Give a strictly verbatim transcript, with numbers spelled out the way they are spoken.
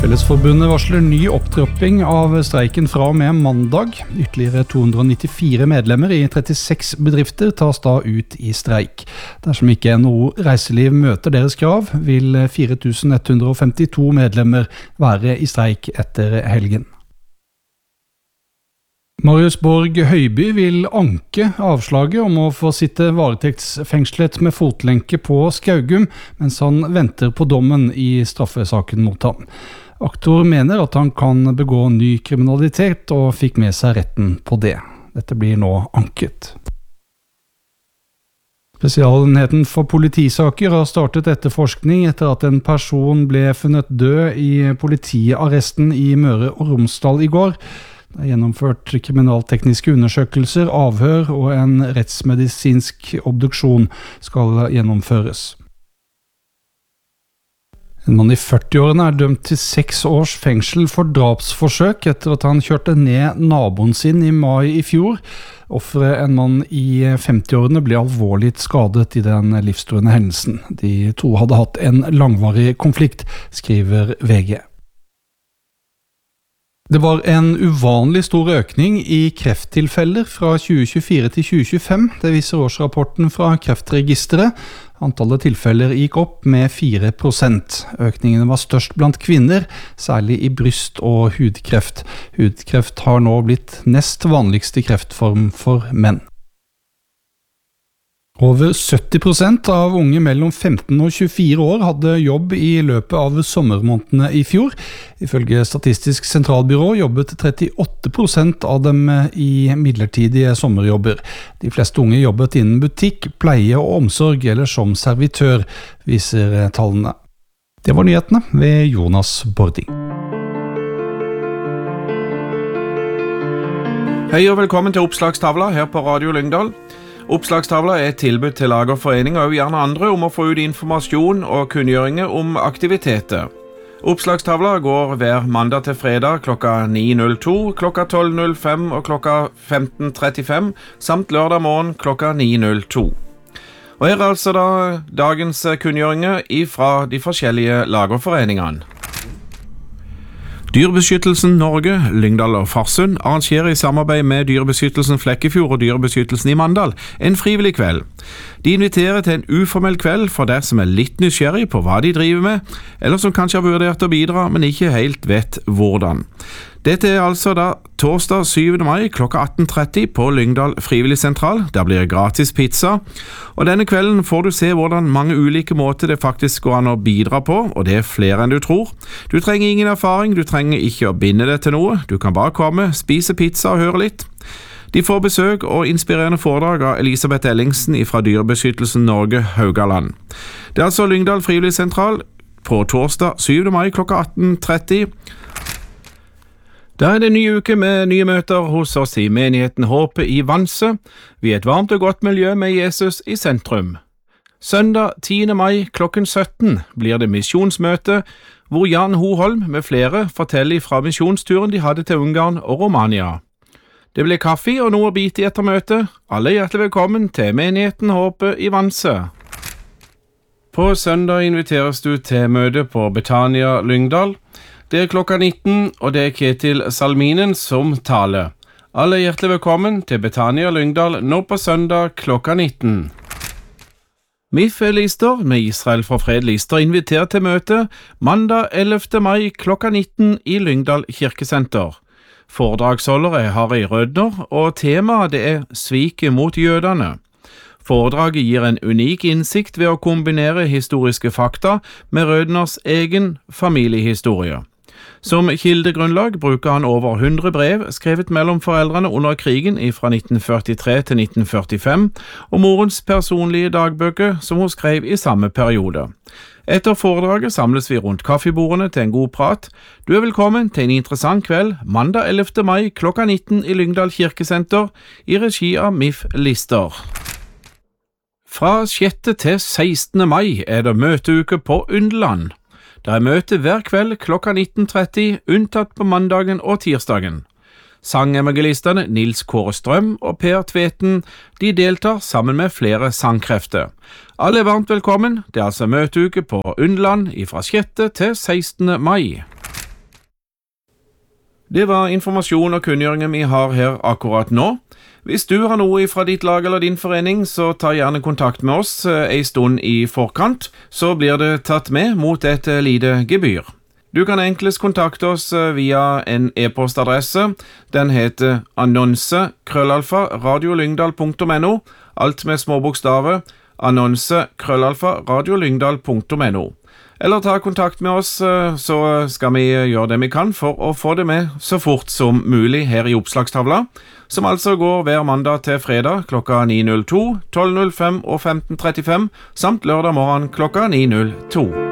Fellesforbundet varsler ny opptrapping av streiken fra og med mandag. Ytterligere to hundre nittifire medlemmer i trettiseks bedrifter tas da ut i streik. Dersom ikke N H O Reiseliv møter deres krav, vil fire tusen ett hundre femtito medlemmer være i streik etter helgen. Marius Borg Høiby vil anke avslaget om å få sitte varetektsfengslet med fotlenke på Skaugum, mens han venter på dommen i straffesaken mot ham. Aktor mener at han kan begå ny kriminalitet og fikk med seg retten på det. Dette blir nå anket. Spesialenheten for politisaker har startet etterforskning etter at en person ble funnet død i politiarresten i Møre og Romsdal i går. Det er gjennomført kriminaltekniske undersøkelser, avhør og en rettsmedisinsk obduksjon skal gjennomføres. En mann i førtiårene er dømt til seks års fengsel for drapsforsøk etter at han kjørte ned naboen sin i mai i fjor. Offeret, en mann i femtiårene, ble alvorlig skadet i den livstruende hendelsen. De to hadde hatt en langvarig konflikt, skriver V G. Det var en uvanlig stor økning i krefttilfeller fra tjue tjuefire til tjue tjuefem. Det viser årsrapporten fra Kreftregisteret. Antallet tilfeller gikk opp med fire prosent. Økningene var størst blant kvinner, særlig i bryst- og hudkreft. Hudkreft har nå blitt nest vanligste kreftform for menn. Over sytti prosent av unge mellom femten og tjuefire år hadde jobb i løpet av sommermånedene i fjor. Ifølge Statistisk sentralbyrå jobbet trettiåtte prosent av dem i midlertidige sommerjobber. De fleste unge jobbet innen butikk, pleie og omsorg eller som servitør, viser tallene. Det var nyhetene ved Jonas Bording. Hei og velkommen til Oppslagstavla her på Radio Lyngdal. Oppslagstavla er et tilbud til lagerforeninger og gjerne andre om å få ut informasjon og kunngjøringer om aktiviteter. Oppslagstavla går hver mandag til fredag klokka ni null to, klokka tolv null fem og klokka femten trettifem, samt lørdag morgen klokka ni null to. Og her er altså da dagens kunngjøringer fra de forskjellige lagerforeningene. Dyrebeskyttelsen Norge, Lyngdal og Farsund arrangerer i samarbeid med Dyrebeskyttelsen Flekkefjord og Dyrebeskyttelsen i Mandal en frivillig kveld. De inviterer til en uformell kveld for deg som er litt nysgjerrig på hva de driver med, eller som kanskje har vurdert å bidra, men ikke helt vet hvordan. Dette er altså da torsdag syvende mai klokka atten tretti på Lyngdal Frivillig Sentral. Der blir det gratis pizza, og denne kvelden får du se hvordan mange ulike måter det faktisk går an å bidra på, og det er flere enn du tror. Du trenger ingen erfaring, du trenger ikke å binde deg til noe, du kan bare komme, spise pizza og høre litt. De får besøk og inspirerende foredrag av Elisabeth Ellingsen fra Dyrebeskyttelsen Norge Haugaland. Det er altså Lyngdal Frivillig Sentral på torsdag syvende mai klokka atten tretti. Da er det en ny uke med nye møter hos oss i menigheten Håpet i Vanse. Vi er et varmt og godt miljø med Jesus i sentrum. Søndag tiende mai klokken sytten blir det misjonsmøte, hvor Jan Hoholm med flere forteller fra misjonsturen de hadde til Ungarn og Romania. Det blir kaffe og noe å bite i etter møtet. Alle er hjertelig velkommen til menigheten Håpet i Vanse. På søndag inviteres du til møte på Betania Lyngdal. Det er klokka nitten, og det er Ketil Salminen som taler. Alle er hjertelig velkommen til Betania Lyngdal nå på søndag klokka nitten. M I F Lister med Israel for fred Lister inviterer til møte mandag ellevte mai klokka nitten i Lyngdal kirkesenter. Foredragsholder er Harry Rødner, og temaet det er sviket mot jødene. Foredraget gir en unik innsikt ved å kombinere historiske fakta med Rødners egen familiehistorie. Som kildegrunnlag bruker han over hundre brev skrevet mellom foreldrene under krigen fra nitten førtitre til nitten førtifem, og morens personlige dagbøker som hun skrev i samme periode. Etter foredraget samles vi rundt kaffebordene til en god prat. Du er velkommen til en interessant kveld mandag ellevte mai klokka nitten i Lyngdal kirkesenter i regi av M I F Lister. Fra sjette til sekstende mai er det møteuke på Underland. Det er møte hver kveld klokka nitten tretti, unntatt på mandagen og tirsdagen. Sangevangelistene Nils Kåre Strøm og Per Tveten, de deltar sammen med flere sangkrefter. Alle er varmt velkommen, det er altså møteuke på Underland fra sjette til sekstende mai. Det var informasjon og kunngjøringer vi har her akkurat nå. Hvis du har noe fra ditt lag eller din forening, så ta gjerne kontakt med oss en stund i forkant, så blir det tatt med mot et lite gebyr. Du kan enklest kontakte oss via en e-postadresse. Den heter annonse krøllalfa radiolyngdal punktum no, alt med små bokstaver, annonse krøllalfa radiolyngdal punktum no. Eller ta kontakt med oss, så skal vi gjøre det vi kan for å få det med så fort som mulig her i oppslagstavla, som altså går hver mandag til fredag klokka ni null to, tolv null fem og femten trettifem, samt lørdag morgen klokka ni null to.